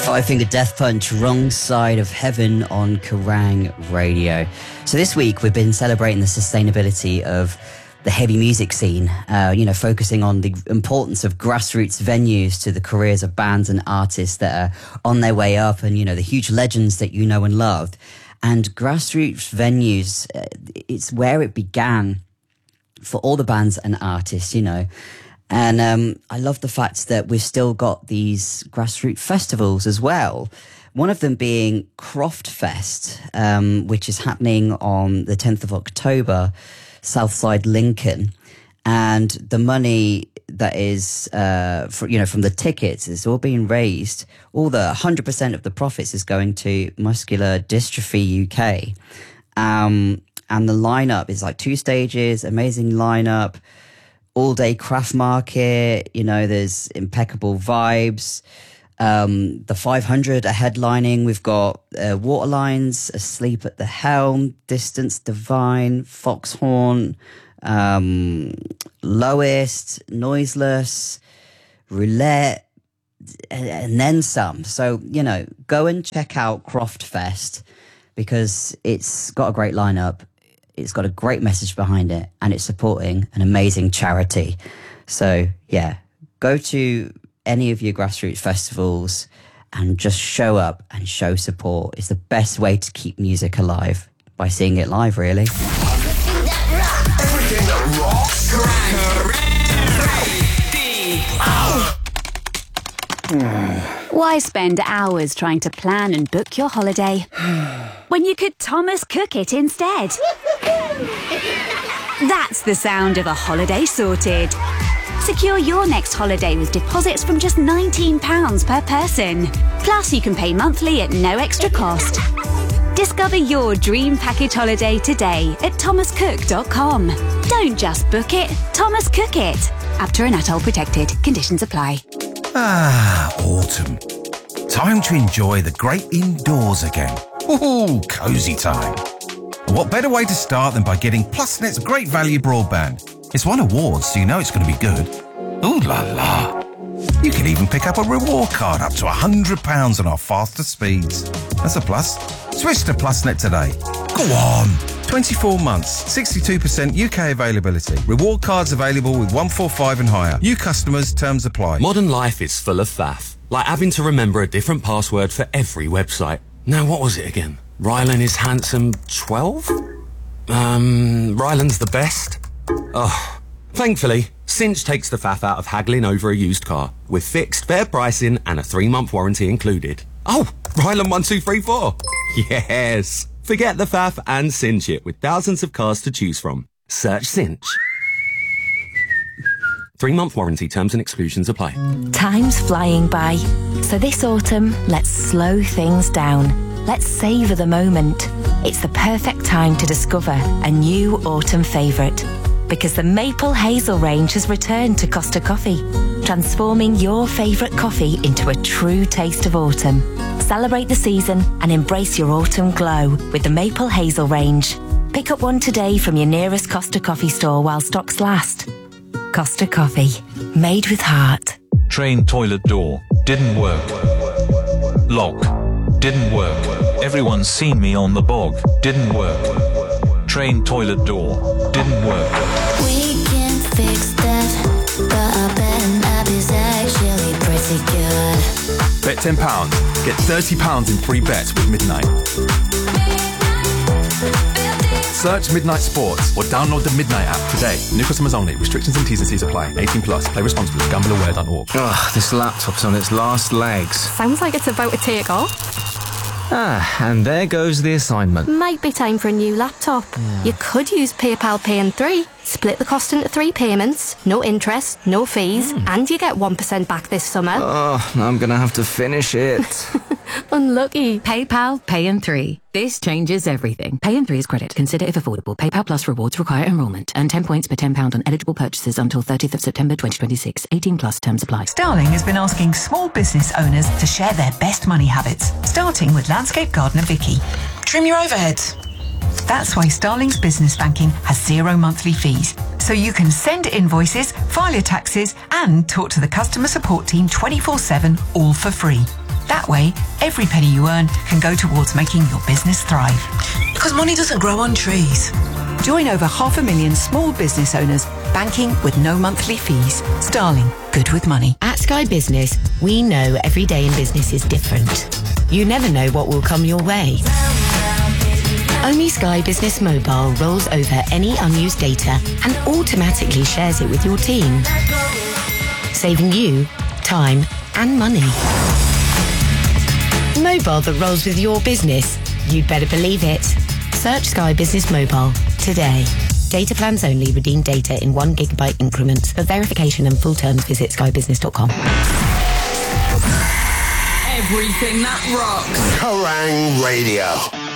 Five Finger Death Punch, Wrong Side of Heaven on Kerrang Radio. So this week we've been celebrating the sustainability of the heavy music scene, focusing on the importance of grassroots venues to the careers of bands and artists that are on their way up and, the huge legends that you know and love. And grassroots venues, it's where it began for all the bands and artists, And I love the fact that we've still got these grassroots festivals as well. One of them being Croft Fest, which is happening on the 10th of October, Southside Lincoln. And the money that is, from the tickets is all being raised. All the 100% of the profits is going to Muscular Dystrophy UK. And the lineup is like 2 stages, amazing lineup. All-day craft market, there's impeccable vibes. The 500 are headlining. We've got Waterlines, Asleep at the Helm, Distance Divine, Foxhorn, Lowest, Noiseless, Roulette, and then some. So, go and check out Croft Fest because it's got a great lineup. It's got a great message behind it and it's supporting an amazing charity. So, go to any of your grassroots festivals and just show up and show support. It's the best way to keep music alive by seeing it live, really. Everything that rocks. Why spend hours trying to plan and book your holiday when you could Thomas Cook it instead? That's the sound of a holiday sorted. Secure your next holiday with deposits from just £19 per person. Plus, you can pay monthly at no extra cost. Discover your dream package holiday today at thomascook.com. Don't just book it, Thomas Cook it. APTA and ATOL protected. Conditions apply. Autumn. Time to enjoy the great indoors again. Ooh, cosy time. What better way to start than by getting PlusNet's great value broadband? It's won awards, so you know it's going to be good. Ooh la la. You can even pick up a reward card up to £100 on our faster speeds. That's a plus. Switch to PlusNet today. Go on. 24 months, 62% UK availability. Reward cards available with 145 and higher. New customers, terms apply. Modern life is full of faff, like having to remember a different password for every website. Now, what was it again? Rylan is handsome 12? Rylan's the best? Oh, thankfully, Cinch takes the faff out of haggling over a used car, with fixed, fair pricing and a 3-month warranty included. Oh, Rylan 1234. Yes. Forget the faff and cinch it with thousands of cars to choose from. Search Cinch. 3-month warranty, terms and exclusions apply. Time's flying by. So this autumn, let's slow things down. Let's savour the moment. It's the perfect time to discover a new autumn favourite. Because the Maple Hazel range has returned to Costa Coffee, transforming your favourite coffee into a true taste of autumn. Celebrate the season and embrace your autumn glow with the Maple Hazel range. Pick up one today from your nearest Costa Coffee store while stocks last. Costa Coffee, made with heart. Train toilet door, didn't work. Lock, didn't work. Everyone's seen me on the bog, didn't work. Train toilet door, didn't work. We can fix that, but I bet an app is actually pretty good. Bet £10, get £30 in free bets with Midnight. Search Midnight Sports or download the Midnight app today. New customers only. Restrictions and T's and C's apply. 18 plus. Play responsibly. Gambleaware.org. Ugh, this laptop's on its last legs. Sounds like it's about to take off. And there goes the assignment. Might be time for a new laptop. Yeah. You could use PayPal Pay in 3. Split the cost into 3 payments, no interest, no fees, and you get 1% back this summer. Oh, I'm going to have to finish it. Unlucky. PayPal Pay in 3. This changes everything. Pay in 3 is credit. Consider if affordable. PayPal Plus rewards require enrolment. Earn 10 points per £10 on eligible purchases until 30th of September 2026. 18 plus terms apply. Starling has been asking small business owners to share their best money habits, starting with landscape gardener Vicky. Trim your overheads. That's why Starling's Business Banking has 0 monthly fees. So you can send invoices, file your taxes, and talk to the customer support team 24/7, all for free. That way, every penny you earn can go towards making your business thrive. Because money doesn't grow on trees. Join over 500,000 small business owners banking with no monthly fees. Starling, good with money. At Sky Business, we know every day in business is different. You never know what will come your way. Only Sky Business Mobile rolls over any unused data and automatically shares it with your team, saving you time and money. Mobile that rolls with your business. You'd better believe it. Search Sky Business Mobile today. Data plans only. Redeem data in 1 gigabyte increments. For verification and full terms, visit skybusiness.com. Everything that rocks. Kerrang Radio!